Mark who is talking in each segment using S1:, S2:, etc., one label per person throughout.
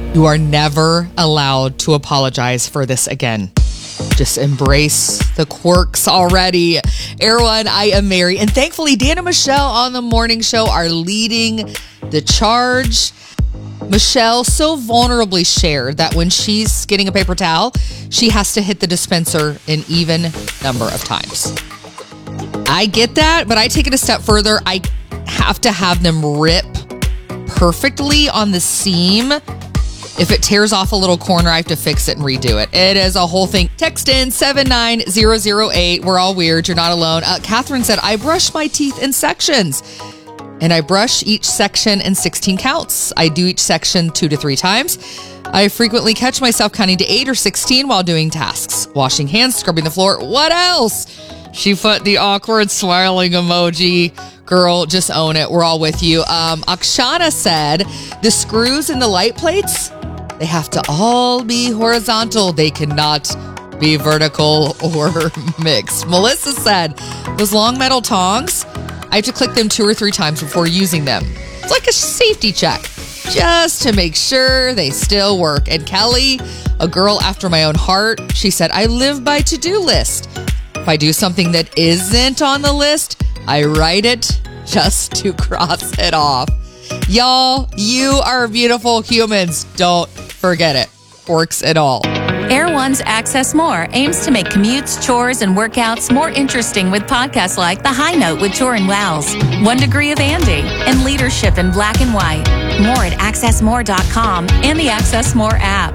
S1: You are never allowed to apologize for this again. Just embrace the quirks already. Air One, I am Mary. And thankfully, Dan and Michelle on the morning show are leading the charge. Michelle so vulnerably shared that when she's getting a paper towel, she has to hit the dispenser an even number of times. I get that, but I take it a step further. I have to have them rip perfectly on the seam. If it tears off a little corner, I have to fix it and redo it. It is a whole thing. Text in 79008. We're all weird. You're not alone. Catherine said, I brush my teeth in sections. And I brush each section in 16 counts. I do each section 2 to 3 times. I frequently catch myself counting to 8 or 16 while doing tasks. Washing hands, scrubbing the floor. What else? She put the awkward smiling emoji. Girl, just own it. We're all with you. Akshana said, the screws in the light plates, they have to all be horizontal. They cannot be vertical or mixed. Melissa said, those long metal tongs, I have to click them 2 or 3 times before using them. It's like a safety check, just to make sure they still work. And Kelly, a girl after my own heart, she said, I live by to-do list. If I do something that isn't on the list, I write it just to cross it off. Y'all, you are beautiful humans. Don't forget it. Works at all.
S2: Air One's Access More aims to make commutes, chores, and workouts more interesting with podcasts like The High Note with Joran Wells, 1 Degree of Andy, and Leadership in Black and White. More at accessmore.com and the Access More app.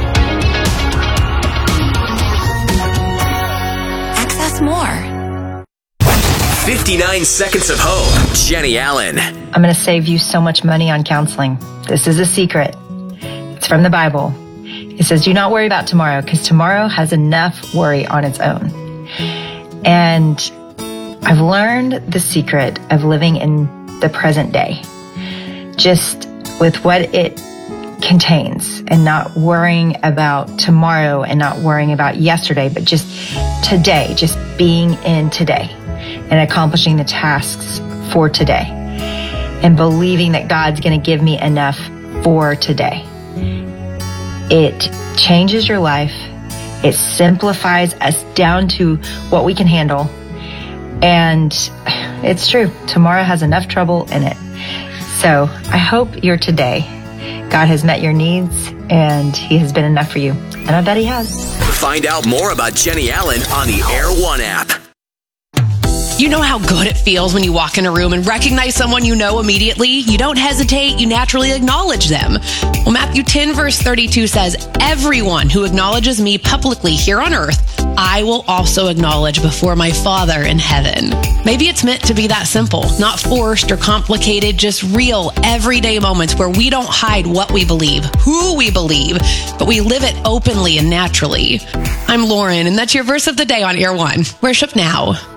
S2: Access More.
S3: 59 Seconds of Hope. Jenny Allen.
S4: I'm going to save you so much money on counseling. This is a secret. It's from the Bible. It says, do not worry about tomorrow, because tomorrow has enough worry on its own. And I've learned the secret of living in the present day, just with what it contains, and not worrying about tomorrow and not worrying about yesterday, but just today, just being in today and accomplishing the tasks for today and believing that God's going to give me enough for today. It changes your life. It simplifies us down to what we can handle. And it's true. Tomorrow has enough trouble in it. So I hope your today, God has met your needs and He has been enough for you. And I bet He has.
S3: Find out more about Jenny Allen on the Air One app.
S5: You know how good it feels when you walk in a room and recognize someone you know immediately? You don't hesitate, you naturally acknowledge them. Well, Matthew 10 verse 32 says, everyone who acknowledges me publicly here on earth, I will also acknowledge before my Father in heaven. Maybe it's meant to be that simple, not forced or complicated, just real, everyday moments where we don't hide what we believe, who we believe, but we live it openly and naturally. I'm Lauren, and that's your verse of the day on Air One. Worship now.